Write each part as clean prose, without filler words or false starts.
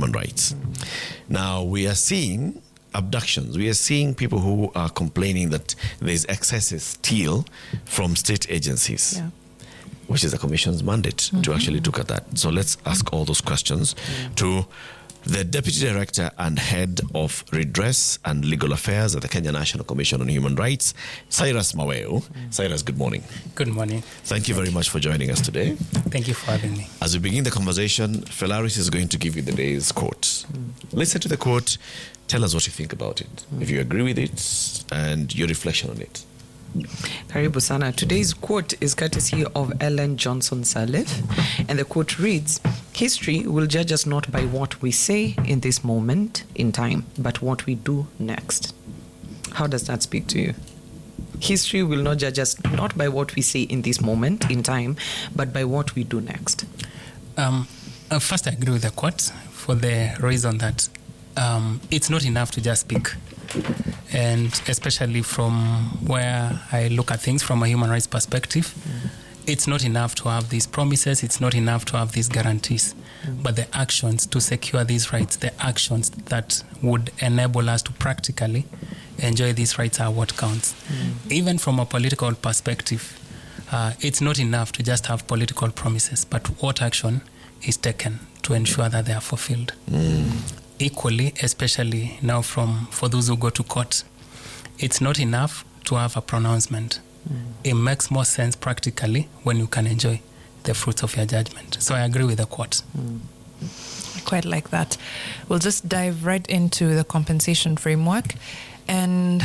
Human Rights. Now, we are seeing abductions. We are seeing people who are complaining that there's excessive steal from state agencies, which is the Commission's mandate to actually look at that. So let's ask all those questions to the Deputy Director and Head of Redress and Legal Affairs at the Kenya National Commission on Human Rights, Cyrus Maweo. Cyrus, good morning. Good morning. Thank you very much for joining us today. Thank you for having me. As we begin the conversation, Felaris is going to give you the day's quote. Listen to the quote. Tell us what you think about it, if you agree with it, and your reflection on it. Karibu sana. Today's quote is courtesy of Ellen Johnson Sirleaf, and the quote reads, "History will judge us not by what we say in this moment in time, but what we do next." How does that speak to you? History will not judge us not by what we say in this moment in time, but by what we do next. First, I agree with the quote for the reason that it's not enough to just speak. And especially from where I look at things from a human rights perspective, it's not enough to have these promises, it's not enough to have these guarantees, but the actions to secure these rights, the actions that would enable us to practically enjoy these rights are what counts. Even from a political perspective, it's not enough to just have political promises, but what action is taken to ensure that they are fulfilled. Equally, especially now for those who go to court, it's not enough to have a pronouncement. It makes more sense practically when you can enjoy the fruits of your judgment. So I agree with the quote. I quite like that. We'll just dive right into the compensation framework. And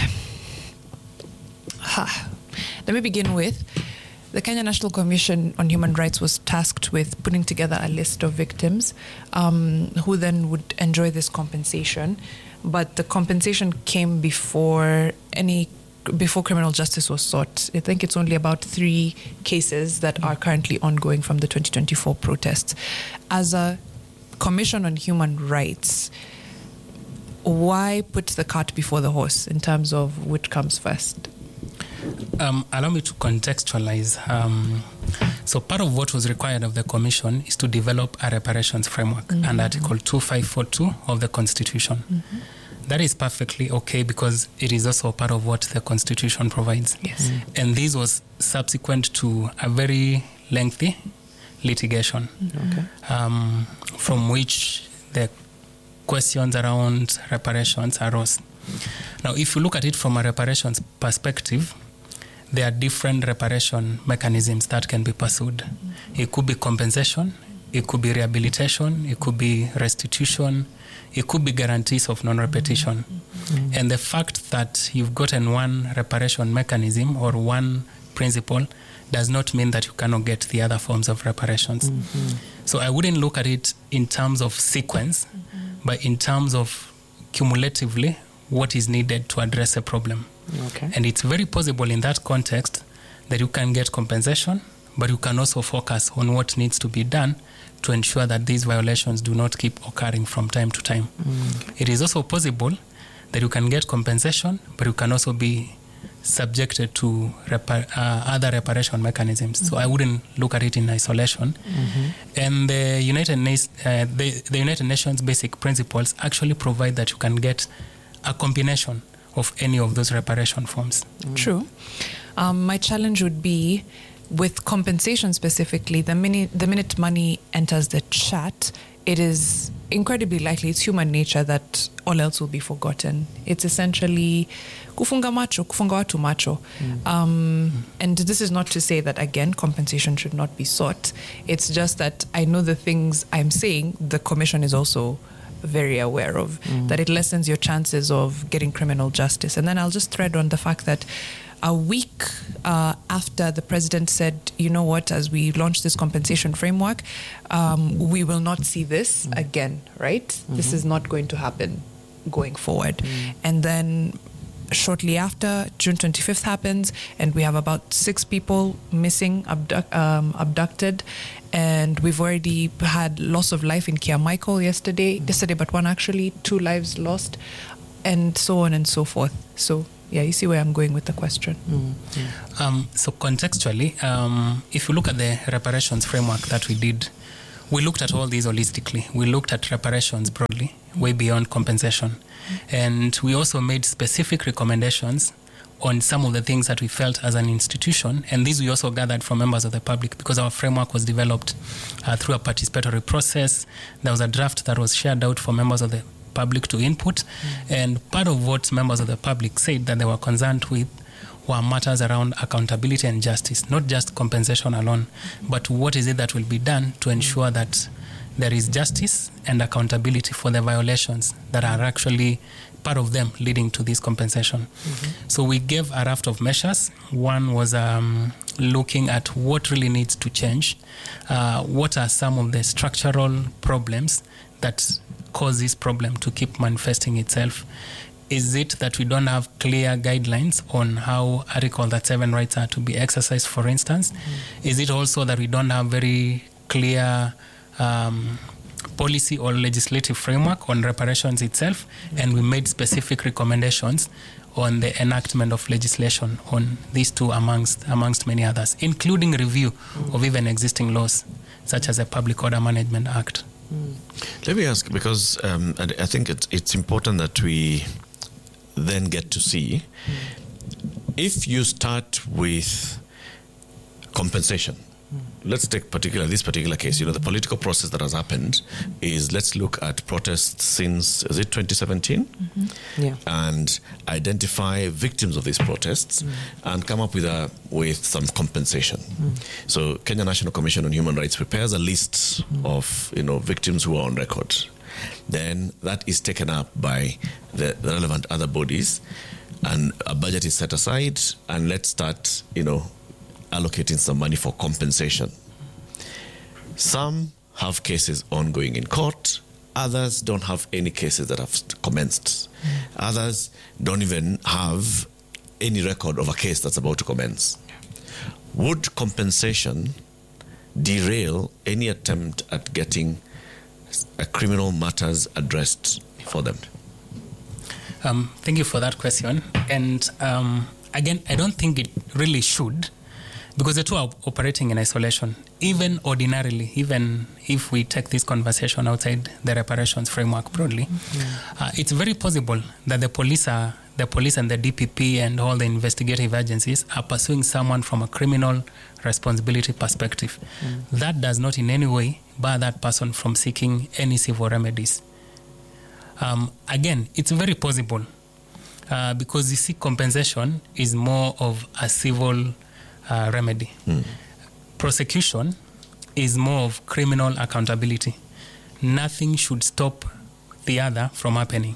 let me begin with the Kenya National Commission on Human Rights was tasked with putting together a list of victims who then would enjoy this compensation. But the compensation came before criminal justice was sought. I think it's only about 3 cases that are currently ongoing from the 2024 protests. As a Commission on Human Rights, why put the cart before the horse in terms of which comes first? Allow me to contextualize. So part of what was required of the Commission is to develop a reparations framework and Article 2542 of the Constitution. That is perfectly okay because it is also part of what the Constitution provides. Yes. And this was subsequent to a very lengthy litigation from which the questions around reparations arose. Now, if you look at it from a reparations perspective, there are different reparation mechanisms that can be pursued. It could be compensation, it could be rehabilitation, it could be restitution, it could be guarantees of non-repetition. And the fact that you've gotten one reparation mechanism or one principle does not mean that you cannot get the other forms of reparations. So I wouldn't look at it in terms of sequence, but in terms of cumulatively what is needed to address a problem. And it's very possible in that context that you can get compensation, but you can also focus on what needs to be done to ensure that these violations do not keep occurring from time to time. It is also possible that you can get compensation, but you can also be subjected to other reparation mechanisms. So I wouldn't look at it in isolation. And the United Nations Basic Principles actually provide that you can get a combination of any of those reparation forms. True. My challenge would be with compensation specifically, the minute money enters the chat, it is incredibly likely, it's human nature that all else will be forgotten. It's essentially kufunga watu macho. And this is not to say that, again, compensation should not be sought. It's just that I know the things I'm saying, the Commission is also very aware of, that it lessens your chances of getting criminal justice. And then I'll just thread on the fact that a week after the president said, you know what, as we launch this compensation framework, we will not see this again, right? This is not going to happen going forward. And then shortly after, June 25th happens, and we have about 6 people missing, abducted. And we've already had loss of life in Kiamaiko yesterday, but 1 actually, 2 lives lost, and so on and so forth. So, yeah, you see where I'm going with the question. So contextually, if you look at the reparations framework that we did, We looked at all these holistically. We looked at reparations broadly, way beyond compensation. And we also made specific recommendations on some of the things that we felt as an institution. And these we also gathered from members of the public, because our framework was developed through a participatory process. There was a draft that was shared out for members of the public to input. And part of what members of the public said that they were concerned with were matters around accountability and justice, not just compensation alone, but what is it that will be done to ensure that there is justice and accountability for the violations that are actually part of them leading to this compensation. So we gave a raft of measures. One was looking at what really needs to change. What are some of the structural problems that cause this problem to keep manifesting itself? Is it that we don't have clear guidelines on how Article 37 rights are to be exercised, for instance? Is it also that we don't have very clear policy or legislative framework on reparations itself? And we made specific recommendations on the enactment of legislation on these two amongst many others, including review of even existing laws, such as the Public Order Management Act. Let me ask, because I think it's important that we then get to see, if you start with compensation, let's take this particular case, the political process that has happened is, let's look at protests since, is it 2017? Yeah. And identify victims of these protests and come up with some compensation. So Kenya National Commission on Human Rights prepares a list of victims who are on record. Then that is taken up by the relevant other bodies, and a budget is set aside, and let's start allocating some money for compensation. Some have cases ongoing in court. Others don't have any cases that have commenced. Others don't even have any record of a case that's about to commence. Would compensation derail any attempt at getting criminal matters addressed for them? Thank you for that question. And again, I don't think it really should, because the two are operating in isolation. Even ordinarily, even if we take this conversation outside the reparations framework broadly, it's very possible that the police and the DPP and all the investigative agencies are pursuing someone from a criminal responsibility perspective. That does not in any way bar that person from seeking any civil remedies. Again, it's very possible because you see, compensation is more of a civil remedy. Prosecution is more of criminal accountability. Nothing should stop the other from happening.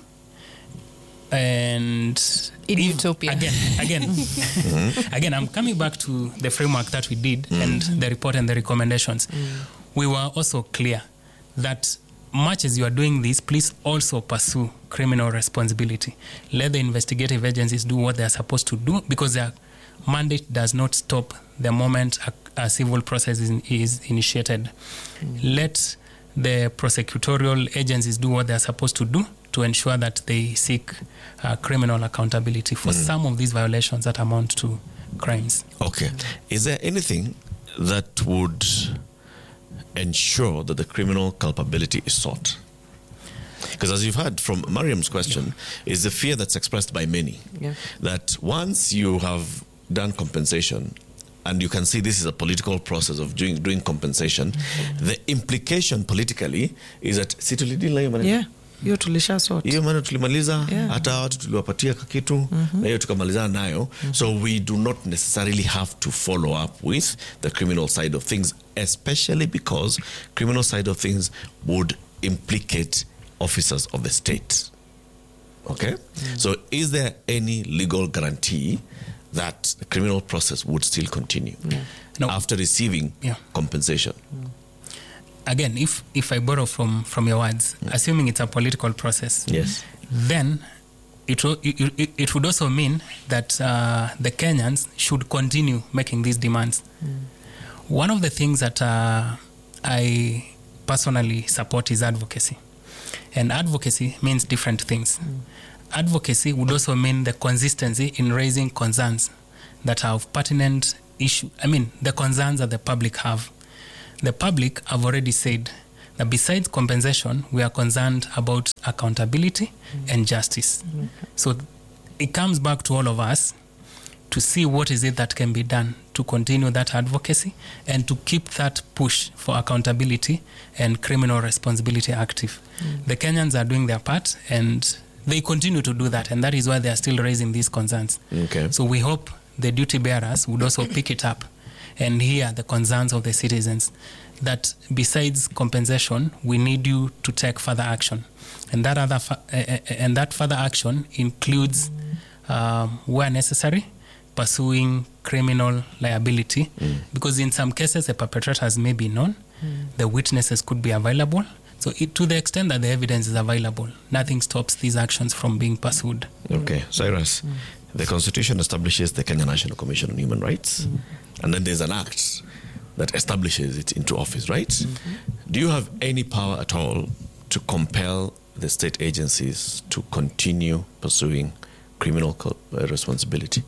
And in utopia. Again, I'm coming back to the framework that we did and the report and the recommendations. We were also clear that much as you are doing this, please also pursue criminal responsibility. Let the investigative agencies do what they are supposed to do, because their mandate does not stop the moment a civil process is initiated. Let the prosecutorial agencies do what they are supposed to do to ensure that they seek criminal accountability for some of these violations that amount to crimes. Okay. Is there anything that would ensure that the criminal culpability is sought? Because as you've heard from Mariam's question, is the fear that's expressed by many that once you have done compensation, and you can see this is a political process of doing compensation, the implication politically is that hiyo tulisha sort, hiyo maana tulimaliza, hata watu tuliwapatia kakitu na hiyo tukamalizana nayo. So we do not necessarily have to follow up with the criminal side of things, especially because criminal side of things would implicate officers of the state. Okay? So is there any legal guarantee that the criminal process would still continue after receiving compensation? Again, if I borrow from your words, assuming it's a political process, then it would also mean that the Kenyans should continue making these demands. One of the things that I personally support is advocacy. And advocacy means different things. Advocacy would also mean the consistency in raising concerns that are of pertinent issue. I mean, the concerns that the public have. The public have already said that besides compensation, we are concerned about accountability and justice. So it comes back to all of us to see what is it that can be done to continue that advocacy and to keep that push for accountability and criminal responsibility active. The Kenyans are doing their part, and they continue to do that, and that is why they are still raising these concerns. Okay. So we hope the duty bearers would also pick it up and hear the concerns of the citizens, that besides compensation, we need you to take further action. And that further action includes, where necessary, pursuing criminal liability, because in some cases the perpetrators may be known, the witnesses could be available. So to the extent that the evidence is available, nothing stops these actions from being pursued. Okay, Cyrus, the Constitution establishes the Kenya National Commission on Human Rights, and then there's an act that establishes it into office, right? Do you have any power at all to compel the state agencies to continue pursuing criminal responsibility?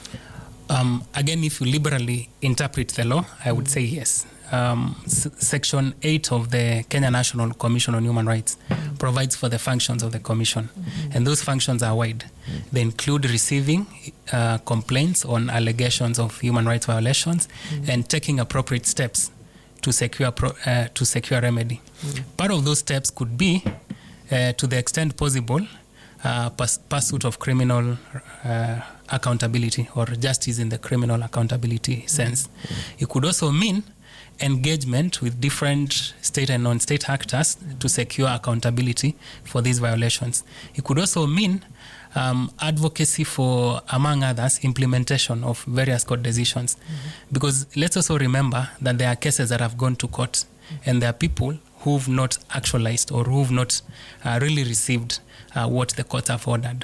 Again, if you liberally interpret the law, I would say yes. Section 8 of the Kenya National Commission on Human Rights provides for the functions of the commission, and those functions are wide. They include receiving complaints on allegations of human rights violations and taking appropriate steps to secure remedy. Part of those steps could be, to the extent possible, pursuit of criminal accountability or justice in the criminal accountability sense. It could also mean engagement with different state and non-state actors to secure accountability for these violations. It could also mean advocacy for, among others, implementation of various court decisions. Because let's also remember that there are cases that have gone to court, and there are people who've not actualized or who've not really received what the courts have ordered.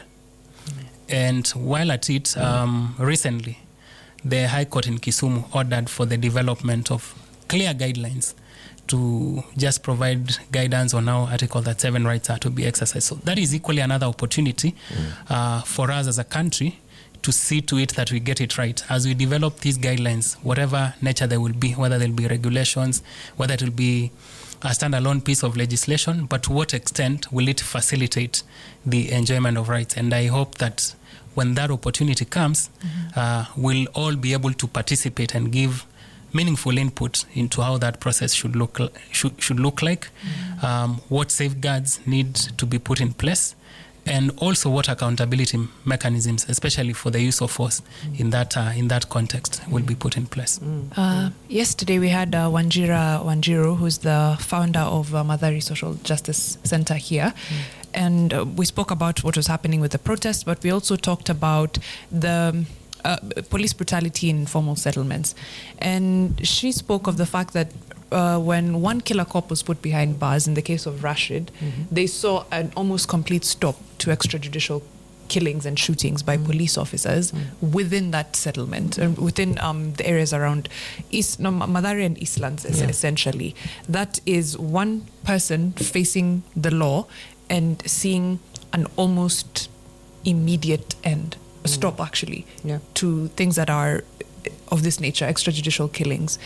And while at it, recently, the High Court in Kisumu ordered for the development of clear guidelines to just provide guidance on how Article 37 rights are to be exercised. So that is equally another opportunity for us as a country to see to it that we get it right. As we develop these guidelines, whatever nature they will be, whether they'll be regulations, whether it will be a standalone piece of legislation, but to what extent will it facilitate the enjoyment of rights? And I hope that when that opportunity comes, we'll all be able to participate and give meaningful input into how that process should look like, what safeguards need to be put in place, and also what accountability mechanisms, especially for the use of force in that context, will be put in place. Yesterday we had Wanjira Wanjiru, who's the founder of Mathari Social Justice Center here. And we spoke about what was happening with the protest, but we also talked about the police brutality in informal settlements. And she spoke of the fact that when one killer cop was put behind bars, in the case of Rashid, they saw an almost complete stop to extrajudicial killings and shootings by police officers within that settlement, and within the areas around Mathari and Eastlands, essentially. That is one person facing the law and seeing an almost immediate end, a stop actually, to things that are of this nature, extrajudicial killings.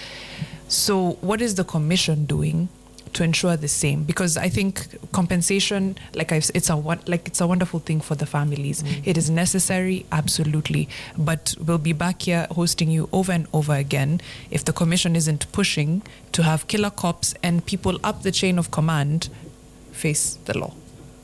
So what is the commission doing to ensure the same? Because I think compensation, it's a wonderful thing for the families. It is necessary, absolutely. But we'll be back here hosting you over and over again if the commission isn't pushing to have killer cops and people up the chain of command face the law.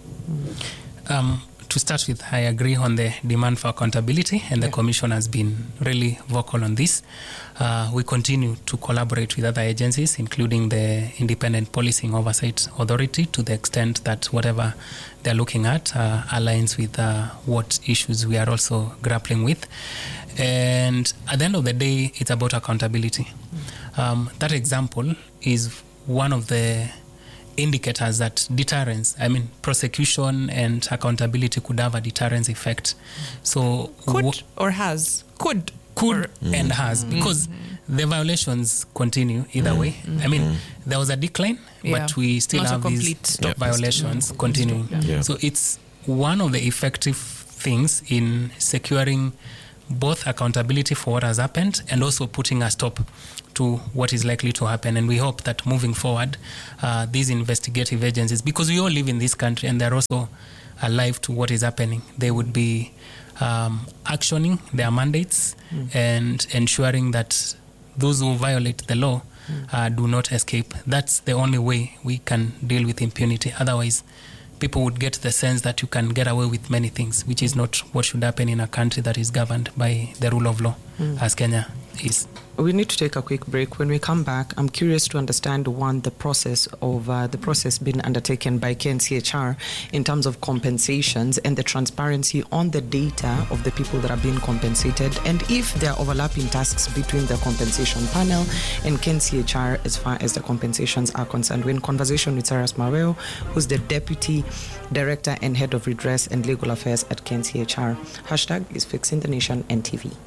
To start with, I agree on the demand for accountability, and the Commission has been really vocal on this. We continue to collaborate with other agencies, including the Independent Policing Oversight Authority, to the extent that whatever they're looking at aligns with what issues we are also grappling with. And at the end of the day, it's about accountability. That example is one of the indicators that deterrence, prosecution and accountability could have a deterrence effect. So Could has, because the violations continue either way. There was a decline, but we still have these violations continuing. So it's one of the effective things in securing both accountability for what has happened and also putting a stop to what is likely to happen. And we hope that moving forward, these investigative agencies, because we all live in this country and they're also alive to what is happening, they would be actioning their mandates and ensuring that those who violate the law do not escape. That's the only way we can deal with impunity. Otherwise, people would get the sense that you can get away with many things, which is not what should happen in a country that is governed by the rule of law, as Kenya is. We need to take a quick break. When we come back, I'm curious to understand, the process being undertaken by KNCHR in terms of compensations and the transparency on the data of the people that are being compensated, and if there are overlapping tasks between the compensation panel and KNCHR as far as the compensations are concerned. We're in conversation with Cyrus Maweo, who's the Deputy Director and Head of Redress and Legal Affairs at KNCHR. Hashtag is Fixing the Nation NTV.